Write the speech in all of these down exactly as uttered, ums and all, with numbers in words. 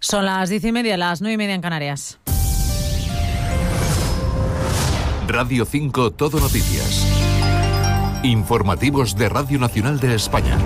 Son las diez y media, las nueve y media en Canarias. Radio cinco Todo Noticias. Informativos de Radio Nacional de España.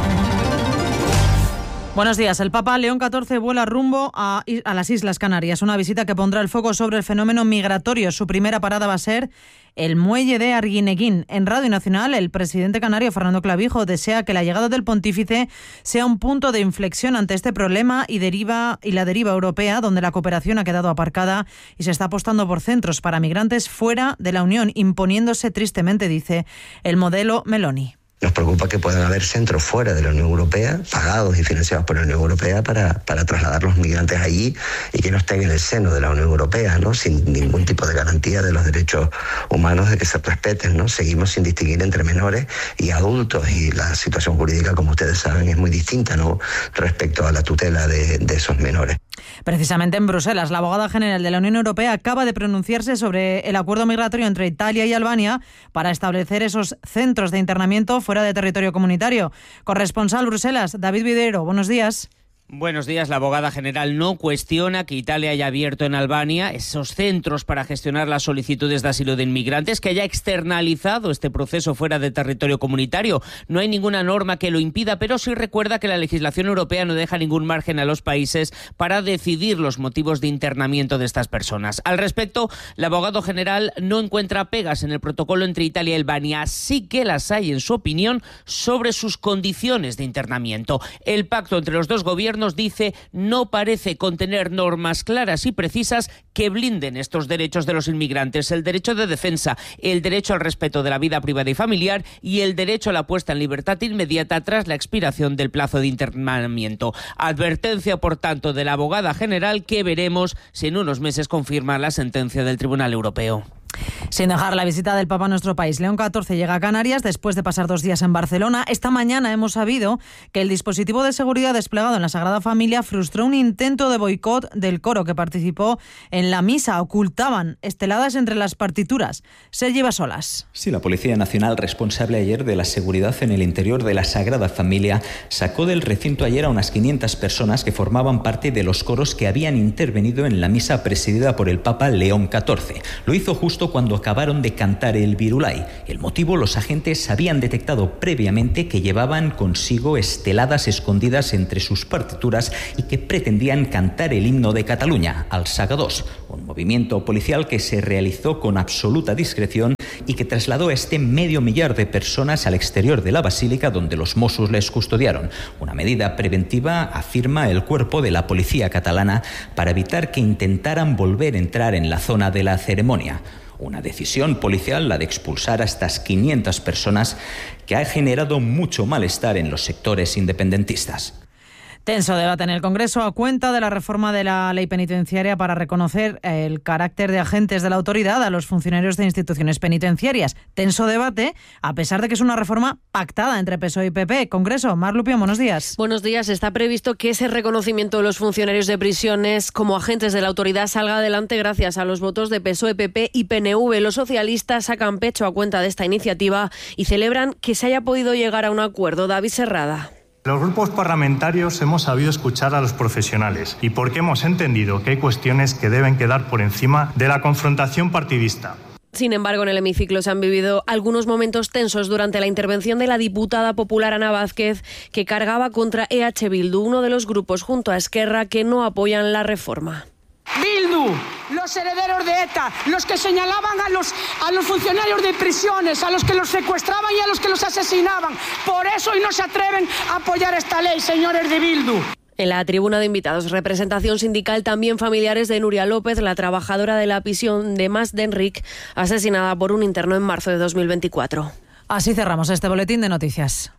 Buenos días. El Papa León catorce vuela rumbo a, a las Islas Canarias, una visita que pondrá el foco sobre el fenómeno migratorio. Su primera parada va a ser el muelle de Arguineguín. En Radio Nacional, el presidente canario Fernando Clavijo desea que la llegada del pontífice sea un punto de inflexión ante este problema y, deriva, y la deriva europea, donde la cooperación ha quedado aparcada y se está apostando por centros para migrantes fuera de la Unión, imponiéndose tristemente, dice, el modelo Meloni. Nos preocupa que puedan haber centros fuera de la Unión Europea, pagados y financiados por la Unión Europea, para, para trasladar los migrantes allí y que no estén en el seno de la Unión Europea, ¿no? Sin ningún tipo de garantía de los derechos humanos de que se respeten, ¿no? Seguimos sin distinguir entre menores y adultos, y la situación jurídica, como ustedes saben, es muy distinta, ¿no?, respecto a la tutela de, de esos menores. Precisamente en Bruselas, la abogada general de la Unión Europea acaba de pronunciarse sobre el acuerdo migratorio entre Italia y Albania para establecer esos centros de internamiento fuera de territorio comunitario. Corresponsal Bruselas, David Videro, buenos días. Buenos días. La abogada general no cuestiona que Italia haya abierto en Albania esos centros para gestionar las solicitudes de asilo de inmigrantes, que haya externalizado este proceso fuera de territorio comunitario. No hay ninguna norma que lo impida, pero sí recuerda que la legislación europea no deja ningún margen a los países para decidir los motivos de internamiento de estas personas. Al respecto, el abogado general no encuentra pegas en el protocolo entre Italia y Albania, sí que las hay, en su opinión, sobre sus condiciones de internamiento. El pacto entre los dos gobiernos, nos dice, no parece contener normas claras y precisas que blinden estos derechos de los inmigrantes: el derecho de defensa, el derecho al respeto de la vida privada y familiar y el derecho a la puesta en libertad inmediata tras la expiración del plazo de internamiento. Advertencia, por tanto, de la abogada general, que veremos si en unos meses confirma la sentencia del Tribunal Europeo. Sin dejar la visita del Papa a nuestro país, León catorce llega a Canarias después de pasar dos días en Barcelona. Esta mañana hemos sabido que el dispositivo de seguridad desplegado en la Sagrada Familia frustró un intento de boicot del coro que participó en la misa. Ocultaban esteladas entre las partituras. Sergi Basolas. Sí, la Policía Nacional, responsable ayer de la seguridad en el interior de la Sagrada Familia, sacó del recinto ayer a unas quinientas personas que formaban parte de los coros que habían intervenido en la misa presidida por el Papa León catorce. Lo hizo justo cuando acabaron de cantar el Virulai. El motivo: los agentes habían detectado previamente que llevaban consigo esteladas escondidas entre sus partituras y que pretendían cantar el himno de Cataluña, al Saga dos, un movimiento policial que se realizó con absoluta discreción y que trasladó a este medio millar de personas al exterior de la basílica, donde los Mossos les custodiaron. Una medida preventiva, afirma el cuerpo de la policía catalana, para evitar que intentaran volver a entrar en la zona de la ceremonia. Una decisión policial, la de expulsar a estas quinientas personas, que ha generado mucho malestar en los sectores independentistas. Tenso debate en el Congreso a cuenta de la reforma de la ley penitenciaria para reconocer el carácter de agentes de la autoridad a los funcionarios de instituciones penitenciarias. Tenso debate, a pesar de que es una reforma pactada entre P S O E y P P. Congreso, Mar Lupión, buenos días. Buenos días. Está previsto que ese reconocimiento de los funcionarios de prisiones como agentes de la autoridad salga adelante gracias a los votos de P S O E, P P y P N V. Los socialistas sacan pecho a cuenta de esta iniciativa y celebran que se haya podido llegar a un acuerdo. David Serrada. Los grupos parlamentarios hemos sabido escuchar a los profesionales y porque hemos entendido que hay cuestiones que deben quedar por encima de la confrontación partidista. Sin embargo, en el hemiciclo se han vivido algunos momentos tensos durante la intervención de la diputada popular Ana Vázquez, que cargaba contra E H Bildu, uno de los grupos junto a Esquerra que no apoyan la reforma. Bildu, los herederos de ETA, los que señalaban a los, a los funcionarios de prisiones, a los que los secuestraban y a los que los asesinaban. Por eso hoy no se atreven a apoyar esta ley, señores de Bildu. En la tribuna de invitados, representación sindical, también familiares de Nuria López, la trabajadora de la prisión de Mas d'Enric, asesinada por un interno en marzo de dos mil veinticuatro. Así cerramos este boletín de noticias.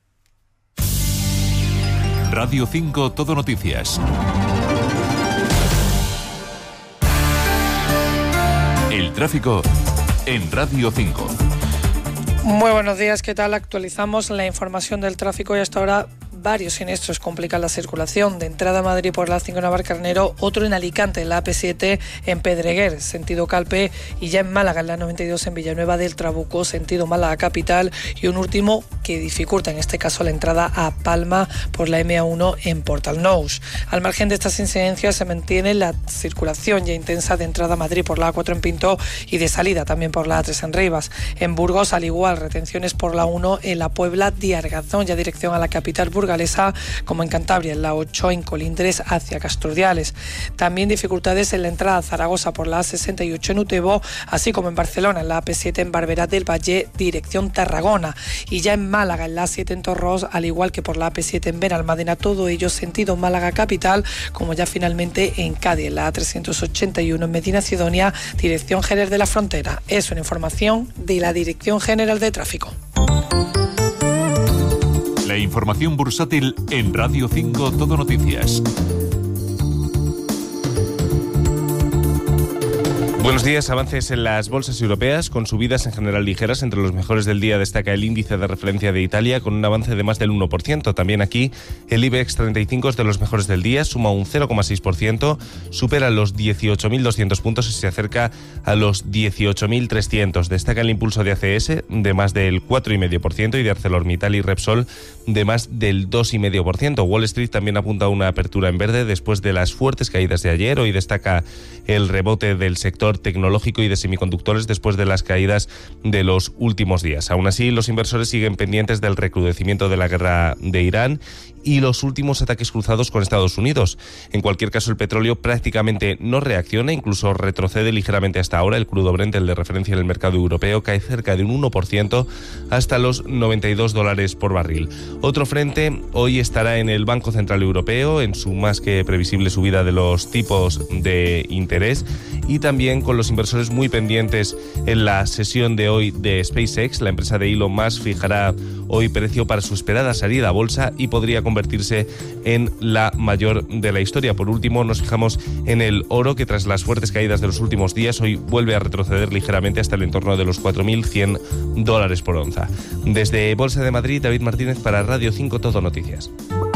Radio cinco Todo Noticias. El tráfico en Radio cinco. Muy buenos días, ¿qué tal? Actualizamos la información del tráfico y hasta ahora varios siniestros complican la circulación. De entrada a Madrid por la A cinco en Navarcarnero, otro en Alicante, en la A P siete en Pedreguer, sentido Calpe, y ya en Málaga, en la noventa y dos en Villanueva del Trabuco, sentido Málaga capital, y un último que dificulta en este caso la entrada a Palma por la M A uno en Portal Nous. Al margen de estas incidencias se mantiene la circulación ya intensa de entrada a Madrid por la A cuatro en Pinto y de salida también por la A tres en Rivas. En Burgos, al igual, retenciones por la uno en la Puebla de Argazón, ya dirección a la capital burgalesa, como en Cantabria, en la ocho en Colindres hacia Casturdiales. También dificultades en la entrada a Zaragoza por la A sesenta y ocho en Utebo, así como en Barcelona, en la A P siete en Barberá del Valle, dirección Tarragona. Y ya en Málaga, en la A siete en Torros, al igual que por la A P siete en Benalmádena, todo ello sentido Málaga capital, como ya finalmente en Cádiz, en la A trescientos ochenta y uno en Medina Sidonia, dirección Jerez de la Frontera. Es una información de la Dirección General de Tráfico. La información bursátil en Radio cinco Todo Noticias. Buenos días. Avances en las bolsas europeas con subidas en general ligeras. Entre los mejores del día destaca el índice de referencia de Italia con un avance de más del uno por ciento. También aquí el IBEX treinta y cinco es de los mejores del día, suma un cero coma seis por ciento, supera los dieciocho mil doscientos puntos y se acerca a los dieciocho mil trescientos. Destaca el impulso de A C S de más del cuatro coma cinco por ciento y de ArcelorMittal y Repsol de más del dos coma cinco por ciento. Wall Street también apunta a una apertura en verde después de las fuertes caídas de ayer. Hoy destaca el rebote del sector tecnológico y de semiconductores después de las caídas de los últimos días. Aún así, los inversores siguen pendientes del recrudecimiento de la guerra de Irán y los últimos ataques cruzados con Estados Unidos. En cualquier caso, el petróleo prácticamente no reacciona, incluso retrocede ligeramente hasta ahora. El crudo Brent, el de referencia en el mercado europeo, cae cerca de un uno por ciento hasta los noventa y dos dólares por barril. Otro frente hoy estará en el Banco Central Europeo, en su más que previsible subida de los tipos de interés, y también con los inversores muy pendientes en la sesión de hoy de SpaceX. La empresa de Elon Musk fijará hoy precio para su esperada salida a bolsa y podría convertirse en la mayor de la historia. Por último, nos fijamos en el oro, que tras las fuertes caídas de los últimos días hoy vuelve a retroceder ligeramente hasta el entorno de los cuatro mil cien dólares por onza. Desde Bolsa de Madrid, David Martínez para Radio cinco Todo Noticias.